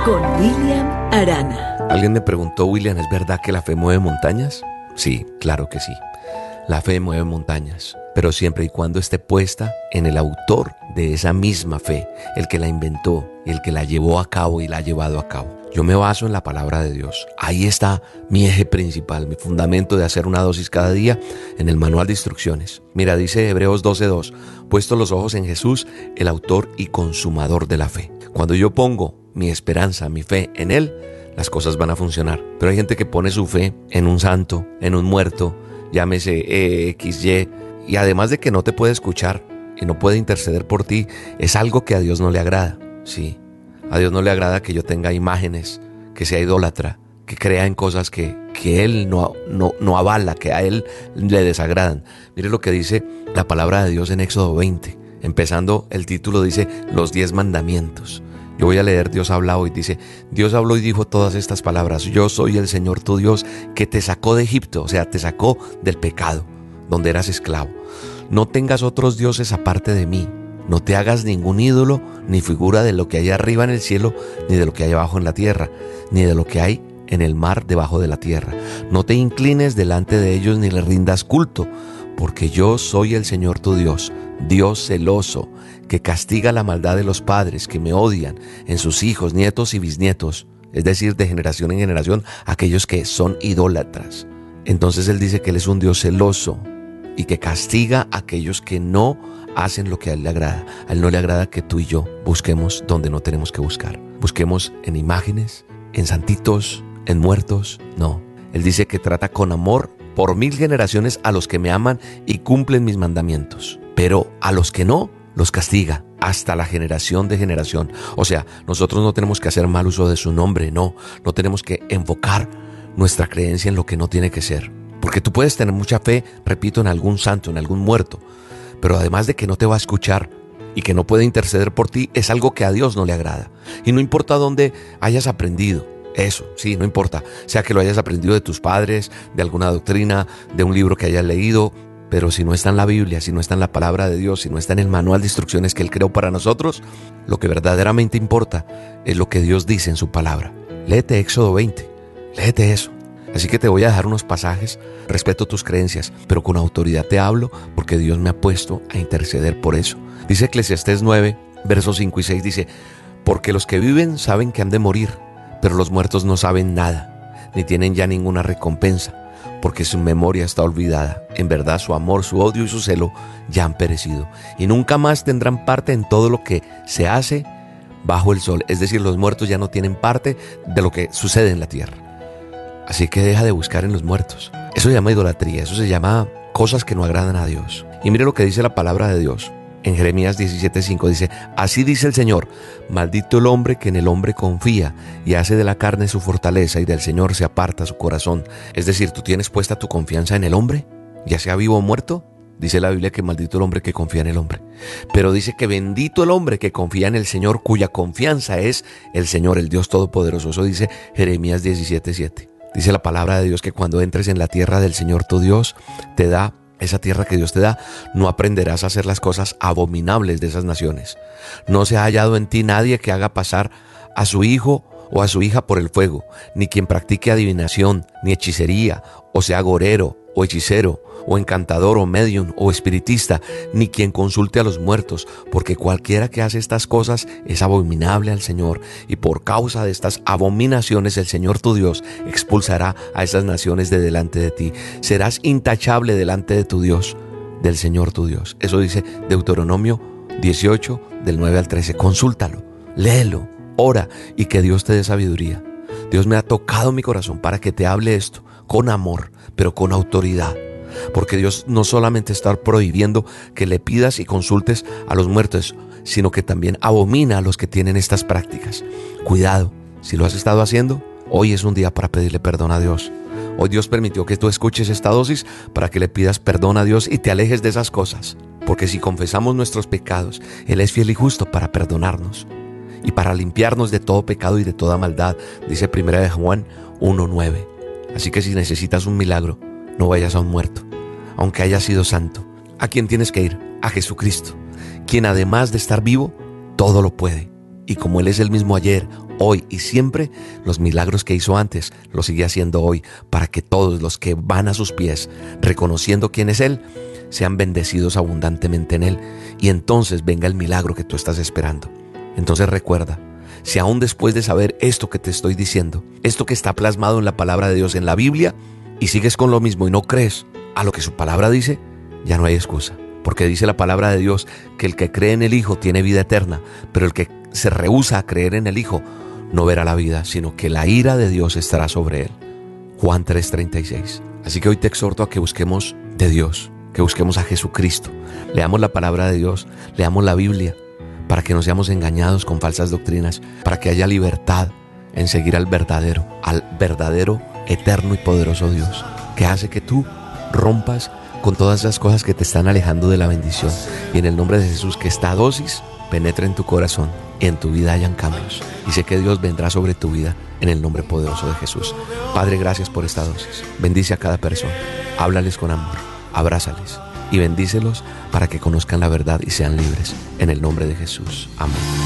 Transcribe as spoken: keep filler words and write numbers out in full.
con William Arana. Alguien me preguntó, William, ¿es verdad que la fe mueve montañas? Sí, claro que sí. La fe mueve montañas, pero siempre y cuando esté puesta en el autor de esa misma fe, el que la inventó, el que la llevó a cabo y la ha llevado a cabo. Yo me baso en la palabra de Dios. Ahí está mi eje principal, mi fundamento de hacer una dosis cada día en el manual de instrucciones. Mira, dice Hebreos doce dos, puesto los ojos en Jesús, el autor y consumador de la fe. Cuando yo pongo mi esperanza, mi fe en Él, las cosas van a funcionar. Pero hay gente que pone su fe en un santo, en un muerto, llámese E, X, Y, y además de que no te puede escuchar y no puede interceder por ti, es algo que a Dios no le agrada. Sí, a Dios no le agrada que yo tenga imágenes, que sea idólatra, que crea en cosas que, que Él no, no, no avala, que a Él le desagradan. Mire lo que dice la palabra de Dios en Éxodo veinte. Empezando, el título dice, los diez mandamientos. Yo voy a leer, Dios habla hoy, dice, Dios habló y dijo todas estas palabras, yo soy el Señor tu Dios que te sacó de Egipto, o sea, te sacó del pecado, donde eras esclavo. No tengas otros dioses aparte de mí, no te hagas ningún ídolo, ni figura de lo que hay arriba en el cielo, ni de lo que hay abajo en la tierra, ni de lo que hay en el mar debajo de la tierra. No te inclines delante de ellos ni les rindas culto, porque yo soy el Señor tu Dios, Dios celoso, que castiga la maldad de los padres que me odian en sus hijos, nietos y bisnietos, es decir, de generación en generación, aquellos que son idólatras. Entonces Él dice que Él es un Dios celoso y que castiga a aquellos que no hacen lo que a Él le agrada. A Él no le agrada que tú y yo busquemos donde no tenemos que buscar. Busquemos en imágenes, en santitos, en muertos. No, Él dice que trata con amor por mil generaciones a los que me aman y cumplen mis mandamientos. Pero a los que no, los castiga hasta la generación de generación. O sea, nosotros no tenemos que hacer mal uso de su nombre, no. No tenemos que enfocar nuestra creencia en lo que no tiene que ser. Porque tú puedes tener mucha fe, repito, en algún santo, en algún muerto. Pero además de que no te va a escuchar y que no puede interceder por ti, es algo que a Dios no le agrada. Y no importa dónde hayas aprendido. Eso, sí, no importa. Sea que lo hayas aprendido de tus padres, de alguna doctrina, de un libro que hayas leído. Pero si no está en la Biblia, si no está en la palabra de Dios, si no está en el manual de instrucciones que Él creó para nosotros, lo que verdaderamente importa es lo que Dios dice en su palabra. Léete Éxodo veinte, léete eso. Así que te voy a dejar unos pasajes, respeto tus creencias, pero con autoridad te hablo porque Dios me ha puesto a interceder por eso. Dice Eclesiastés nueve, versos cinco y seis, dice, porque los que viven saben que han de morir, pero los muertos no saben nada, ni tienen ya ninguna recompensa, porque su memoria está olvidada. En verdad su amor, su odio y su celo ya han perecido, y nunca más tendrán parte en todo lo que se hace bajo el sol. Es decir, los muertos ya no tienen parte de lo que sucede en la tierra. Así que deja de buscar en los muertos. Eso se llama idolatría, eso se llama cosas que no agradan a Dios. Y mire lo que dice la palabra de Dios. En Jeremías diecisiete cinco dice, así dice el Señor, maldito el hombre que en el hombre confía y hace de la carne su fortaleza y del Señor se aparta su corazón. Es decir, ¿tú tienes puesta tu confianza en el hombre, ya sea vivo o muerto? Dice la Biblia que maldito el hombre que confía en el hombre. Pero dice que bendito el hombre que confía en el Señor, cuya confianza es el Señor, el Dios Todopoderoso. Eso dice Jeremías diecisiete siete. Dice la palabra de Dios que cuando entres en la tierra del Señor tu Dios, te da esa tierra que Dios te da, no aprenderás a hacer las cosas abominables de esas naciones. No se ha hallado en ti nadie que haga pasar a su hijo o a su hija por el fuego, ni quien practique adivinación, ni hechicería, o sea agorero, o hechicero, o encantador, o medium, o espiritista, ni quien consulte a los muertos, porque cualquiera que hace estas cosas es abominable al Señor, y por causa de estas abominaciones el Señor tu Dios expulsará a esas naciones de delante de ti. Serás intachable delante de tu Dios, del Señor tu Dios. Eso dice Deuteronomio dieciocho, del nueve al trece. Consúltalo, léelo, ora, y que Dios te dé sabiduría. Dios me ha tocado mi corazón para que te hable esto con amor, pero con autoridad. Porque Dios no solamente está prohibiendo que le pidas y consultes a los muertos, sino que también abomina a los que tienen estas prácticas. Cuidado, si lo has estado haciendo, hoy es un día para pedirle perdón a Dios. Hoy Dios permitió que tú escuches esta dosis para que le pidas perdón a Dios y te alejes de esas cosas. Porque si confesamos nuestros pecados, Él es fiel y justo para perdonarnos y para limpiarnos de todo pecado y de toda maldad, dice primera de Juan uno nueve. Así que si necesitas un milagro, no vayas a un muerto, aunque haya sido santo. ¿A quién tienes que ir? A Jesucristo, quien además de estar vivo, todo lo puede. Y como Él es el mismo ayer, hoy y siempre, los milagros que hizo antes los sigue haciendo hoy, para que todos los que van a sus pies, reconociendo quién es Él, sean bendecidos abundantemente en Él. Y entonces venga el milagro que tú estás esperando. Entonces recuerda, si aún después de saber esto que te estoy diciendo, esto que está plasmado en la palabra de Dios en la Biblia, y sigues con lo mismo y no crees a lo que su palabra dice, ya no hay excusa. Porque dice la palabra de Dios que el que cree en el Hijo tiene vida eterna, pero el que se rehúsa a creer en el Hijo no verá la vida, sino que la ira de Dios estará sobre él. Juan tres treinta y seis. Así que hoy te exhorto a que busquemos de Dios, que busquemos a Jesucristo, leamos la palabra de Dios, leamos la Biblia, para que no seamos engañados con falsas doctrinas, para que haya libertad en seguir al verdadero, al verdadero, eterno y poderoso Dios, que hace que tú rompas con todas esas cosas que te están alejando de la bendición. Y en el nombre de Jesús, que esta dosis penetre en tu corazón y en tu vida hayan cambios. Y sé que Dios vendrá sobre tu vida en el nombre poderoso de Jesús. Padre, gracias por esta dosis. Bendice a cada persona. Háblales con amor. Abrázales y bendícelos para que conozcan la verdad y sean libres. En el nombre de Jesús. Amén.